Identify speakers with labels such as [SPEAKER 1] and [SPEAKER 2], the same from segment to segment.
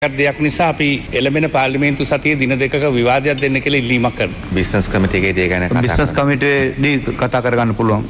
[SPEAKER 1] දෙයක් නිසා අපි එළඹෙන පාර්ලිමේන්තු සතියේ දින දෙකක විවාදයක් දෙන්න කියලා ඉල්ලීමක් කරනවා.
[SPEAKER 2] බිස්නස් කමිටුවේදී ගැන කතා කරනවා.
[SPEAKER 3] බිස්නස් කමිටුවේදී කතා කරගන්න පුළුවන්.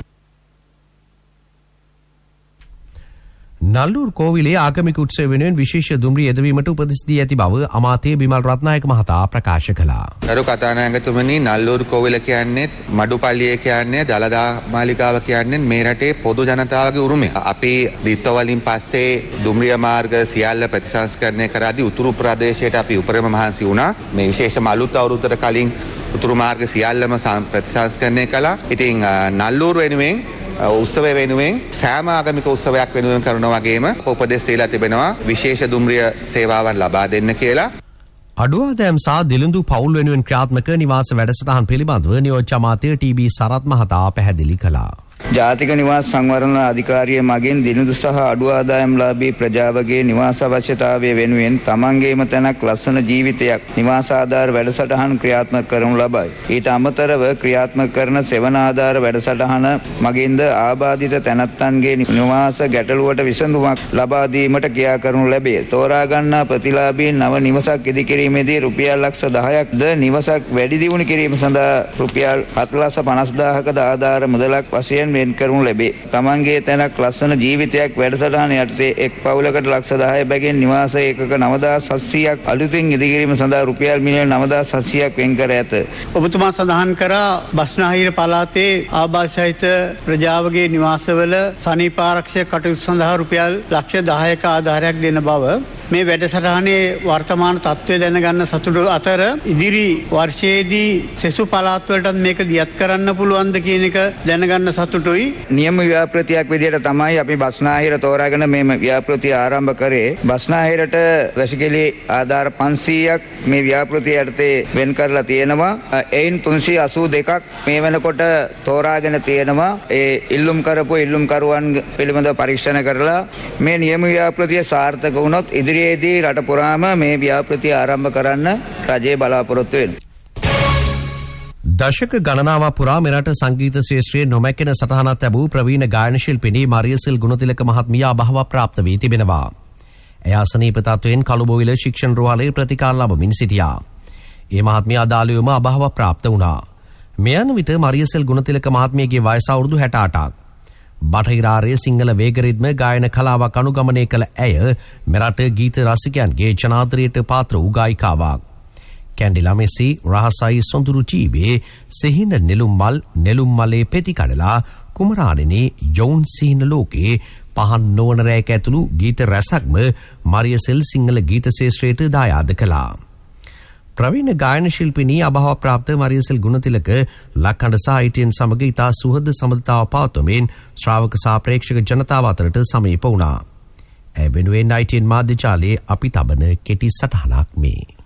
[SPEAKER 4] නල්ලූර් කෝවිලේ ආගමික උත්සවය වෙනුවෙන් විශේෂ දුම්රිය යෙදවීමට උපදෙස් දී ඇති බව අමාත්‍ය බිමල් රත්නායක මහතා ප්‍රකාශ කළා.
[SPEAKER 2] ගරු කතානායකතුමනි, නල්ලූර් කෝවිල කියන්නේ මඩුපල්ලිය කියන්නේ දලදා මාලිගාව කියන්නේ මේ රටේ පොදු ජනතාවගේ උරුමය. අපි දිත්ත වලින් පස්සේ දුම්රිය මාර්ග සියල්ල ප්‍රතිසංස්කරණය කරද්දී උතුරු ප්‍රදේශයට අපි උපරිම මහන්සි වුණා. මේ විශේෂම අලුත් අවුරුද්දට කලින් උතුරු මාර්ග සියල්ලම ප්‍රතිසංස්කරණය කළා. ඉතින් නල්ලූර් වෙනුවෙන් උත්සවය වෙනුවෙන් සෑම ආගමික උත්සවයක් වෙනුවෙන් කරනවා වගේම උපදෙස් දීලා තිබෙනවා විශේෂ දුම්රිය සේවාවන් ලබා දෙන්න කියලා.
[SPEAKER 4] අඩු ආදායම් සහ දිළිඳු පවුල් වෙනුවෙන් ක්‍රියාත්මක නිවාස වැඩසටහන් පිළිබඳව නියෝජ්‍ය අමාත්‍ය ටී.බී. සරත් මහතා පැහැදිලි කළා.
[SPEAKER 3] ජාතික නිවාස සංවර්ධන අධිකාරිය මගින් දිනුදු සහ අඩු ආදායම්ලාභී ප්‍රජාවගේ නිවාස අවශ්‍යතාවය වෙනුවෙන් තමන්ගේම තැනක් ලස්සන ජීවිතයක් නිවාස ආධාර වැඩසටහන් ක්‍රියාත්මක කරනු ලබයි. ඊට අමතරව ක්‍රියාත්මක කරන සෙවන ආධාර වැඩසටහන මගින්ද ආබාධිත තැනැත්තන්ගේ නිවාස ගැටලුවට විසඳුමක් ලබා දීමට ක්‍රියා කරනු ලැබේ. තෝරා ගන්නා ප්‍රතිලාභීන් නව නිවසක් ඉදිකිරීමේදී රුපියල් ලක්ෂ 10ක්ද නිවසක් වැඩි දියුණු කිරීම සඳහා රුපියල් 7,50,000ක ආධාර මුදලක් වශයෙන් වෙන් කරනු ලැබේ. තමන්ගේ තැනක් ලස්සන ජීවිතයක් වැඩසටහන යටතේ එක් පවුලකට ලක්ෂ 10 බැගින් නිවාස ඒකක 9,700ක් අලුතින් ඉදිකිරීම සඳහා රුපියල් මිලියන 9,700ක් වෙන් කර ඇත.
[SPEAKER 5] ඔබතුමා සඳහන් කරා බස්නාහිර පළාතේ ආබාධිත ප්‍රජාවගේ නිවාසවල සනීප ආරක්ෂක කටයුතු සඳහා රුපියල් ලක්ෂ 10ක ආධාරයක් දෙන බව මේ වැඩසටහනේ වර්තමාන තත්ත්වය දැනගන්න සතුටු අතර ඉදිරි වර්ෂයේදී සෙසු පළාත් වලටත් මේක දියත් කරන්න පුළුවන්ද කියන එක දැනගන්න සතුටුයි.
[SPEAKER 3] නියම ව්‍යාපෘතියක් විදිහට තමයි අපි බස්නාහිර තෝරාගෙන මේ ව්‍යාපෘතිය ආරම්භ කරේ. බස්නාහිරට වැසිකිලි ආධාර 500ක් මේ ව්‍යාපෘතිය යටතේ වෙන් කරලා තියෙනවා. එයින් 382ක් මේ වෙනකොට තෝරාගෙන තියෙනවා. ඒ ඉල්ලුම් කරපු ඉල්ලුම්කරුවන් පිළිබඳව පරීක්ෂණ කරලා මේ නියම ව්‍යාපෘතිය සාර්ථක වුණොත් ඉදිරියේදී රට පුරාම මේ ව්‍යාපෘතිය ආරම්භ කරන්න රජය බලාපොරොත්තු වෙනවා.
[SPEAKER 4] දශක ගණනාවක් පුරා මෙරට සංගීත ශාස්ත්‍රයේ නොමැකෙන සටහනක් ලැබූ ප්‍රවීණ ගායන ශිල්පිනී මරියසෙල් ගුණතිලක මහත්මිය අභාව ප්‍රාප්ත වී තිබෙනවා. එය අසනීප තත්වයෙන් කළුබෝවිල ශික්ෂණ රෝහලේ ප්‍රතිකාර ලබමින් සිටියා. ඒ මහත්මිය අදාළවම අභාව ප්‍රාප්ත වුණා. මේ යන විට මරියසෙල් ගුණතිලක මහත්මියගේ වයස අවුරුදු 68ක්. බටහිර ආර්ය සිංහල වේගරිද්ම ගායන කලාවක් අනුගමනය කළ ඇය මෙරට ගීත රසිකයන්ගේ ජනාදරයට පාත්‍ර වූ ගායිකාවක්. කැන්ඩිලා මෙසි රහසයි සොඳුරු ජීවේ සිහින නෙළුම් මලේ පෙති කඩලා කුමරාණෙනි යොවුන් සිහින ලෝකේ පහන් නොවන රැයක ඇතුළු ගීත රැසක්ම මරියසෙල් සිංහල ගීත ශාස්ත්‍රයට දායාද කළා. ප්‍රවීණ ගායන ශිල්පිනී අභාව ප්‍රාප්ත මරියසෙල් ගුණතිලක ලක්හඬ සහ ITN සමග ඉතා සුහද සම්බන්ධතාව පවත්වමින් ශ්‍රාවක සහ ප්‍රේක්ෂක ජනතාව අතරට සමීප වුණා. ඇය වෙනුවෙන් ITN මාධ්‍ය ජාලයේ අපි තබන කෙටි සටහනක් මේ.